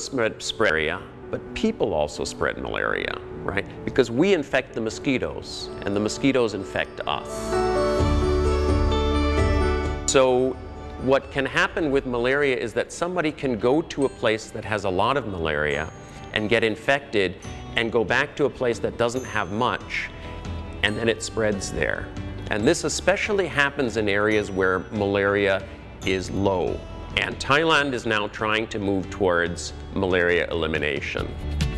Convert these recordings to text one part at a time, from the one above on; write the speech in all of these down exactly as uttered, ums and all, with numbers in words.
spread malaria, but people also spread malaria, right? Because we infect the mosquitoes, and the mosquitoes infect us. So what can happen with malaria is that somebody can go to a place that has a lot of malaria and get infected and go back to a place that doesn't have much, and then it spreads there. And this especially happens in areas where malaria is low. And Thailand is now trying to move towards malaria elimination.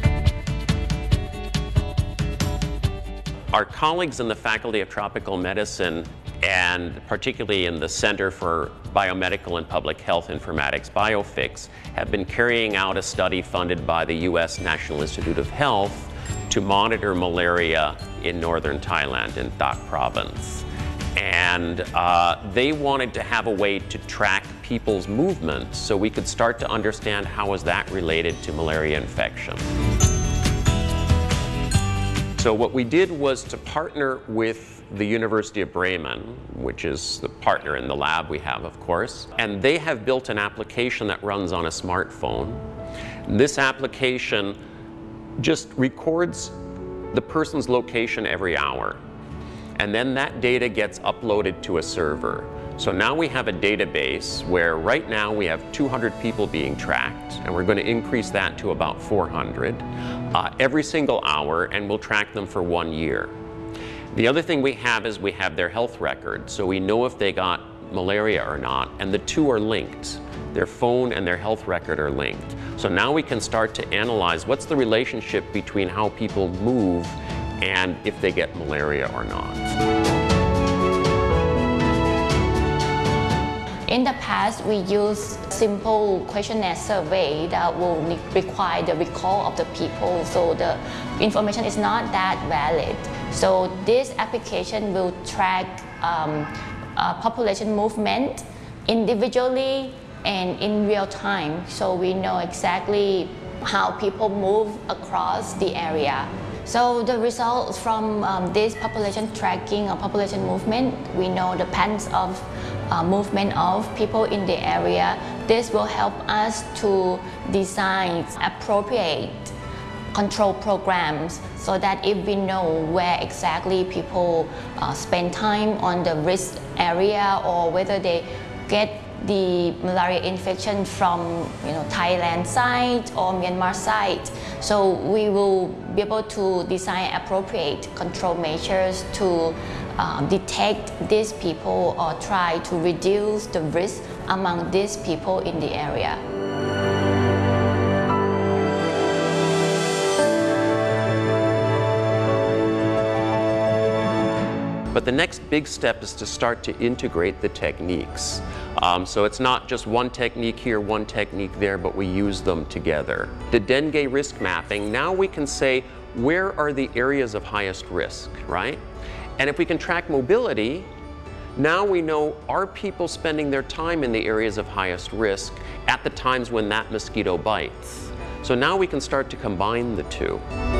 Our colleagues in the Faculty of Tropical Medicine, and particularly in the Center for Biomedical and Public Health Informatics, BioFix, have been carrying out a study funded by the U S National Institute of Health to monitor malaria in northern Thailand, in Dak Province. And uh, they wanted to have a way to track people's movement so we could start to understand how is that related to malaria infection. So what we did was to partner with the University of Bremen, which is the partner in the lab we have, of course, and they have built an application that runs on a smartphone. This application just records the person's location every hour, and then that data gets uploaded to a server. So now we have a database where right now we have two hundred people being tracked, and we're going to increase that to about four hundred uh, every single hour, and we'll track them for one year. The other thing we have is we have their health record, so we know if they got malaria or not, and the two are linked. Their phone and their health record are linked. So now we can start to analyze what's the relationship between how people move and if they get malaria or not. In the past, we use simple questionnaire survey that will require the recall of the people, so the information is not that valid. So this application will track um, uh, population movement individually and in real time, so we know exactly how people move across the area. So the results from um, this population tracking or population movement, we know the patterns of uh, movement of people in the area. This will help us to design appropriate control programs so that if we know where exactly people uh, spend time on the risk area or whether they get the malaria infection from you know, Thailand side or Myanmar side. So we will be able to design appropriate control measures to uh, detect these people or try to reduce the risk among these people in the area. But the next big step is to start to integrate the techniques. Um, so it's not just one technique here, one technique there, but we use them together. The dengue risk mapping, now we can say, where are the areas of highest risk, right? And if we can track mobility, now we know, are people spending their time in the areas of highest risk at the times when that mosquito bites? So now we can start to combine the two.